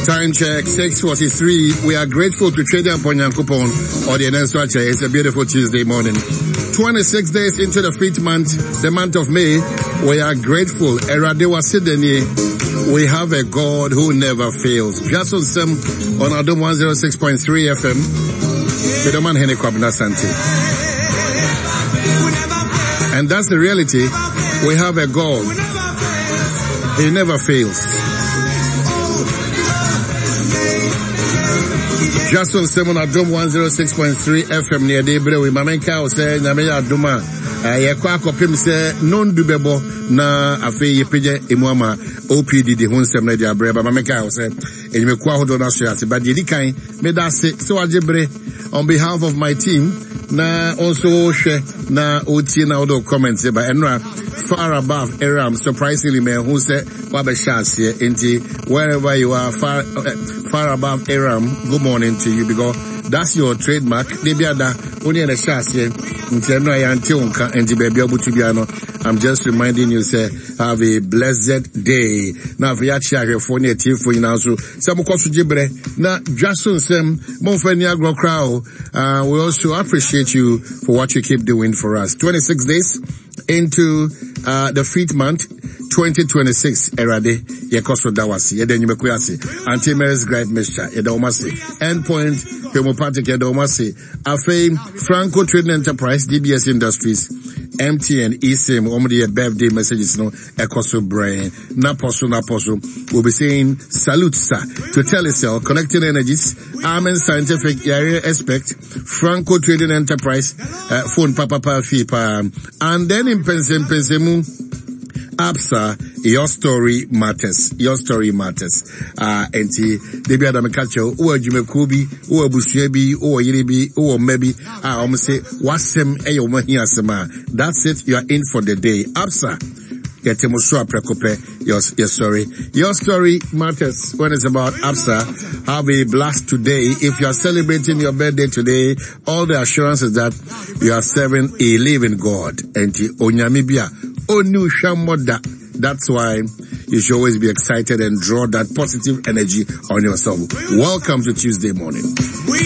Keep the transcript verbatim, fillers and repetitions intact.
Time check, six forty-three. We are grateful to Trader Ponyankupon or the Nenswache. It's a beautiful Tuesday morning. twenty-six days into the fifth month, the month of May. We are grateful. Eradewa Sideni. We have a God who never fails. Just on some on Adom one oh six point three F M. Bedoman Hene Kwabna Santi. And that's the reality. We have a God. He never fails. Just on seven Adom one oh six point three F M near Debre, we Mamenka will say, Nameya Duma, Yakwa Kopim say, non dubebo na afe yepeje emuama O P D the Hunsem Media Breba Mamenka will say, and you kwa hodona shasi, but Yedi Kain, Meda say, so ajebre, on behalf of my team, na also share na oti na odo comments by Enra far above Aram surprisingly me who said wabe shasi enti wherever you are far uh, far above Aram, good morning to you because that's your trademark. Debiada only the shasi enti Enra yanti unka enti baby obutubiano. I'm just reminding you say have a blessed day. Na viachi agefoni etifu inazo samukosu jibre na Jason sem monfeni agro crowd. Uh, we also appreciate you for what you keep doing for us. twenty-six days into uh, the fifth month, twenty twenty-six, Erade, Yekoso Dawasi, Yeden Yumekuyasi, Anti-Mary's Great Misha, Yedomasi, Endpoint, Homeopathic Yedomasi, Afame, Franco Trading Enterprise, D B S Industries, M T N, E S I M, Omri, birthday messages, no, Ekoso Brain, Naposo, Naposo, we'll be saying salute, sir, to Telecel, Connecting Energies, Amen Scientific Area Aspect, Franco Trading Enterprise, uh, Phone Papa Fipa, and then in Pensem Pensemu, Absa, your story matters. Your story matters. Uh, enti, debi adame kacho, uwa jumekubi, uwa busyebi, uwa yiribi, uwa mebi, ah, um say, wasem, eyo mahi asema. That's it, you are in for the day. Absa, yetemusua prekope, your, your story. Your story matters when it's about Absa. Have a blast today. If you are celebrating your birthday today, all the assurance is that you are serving a living God. Enti, onyamibia, onu shamoda. That's why you should always be excited and draw that positive energy on yourself. Welcome to Tuesday morning.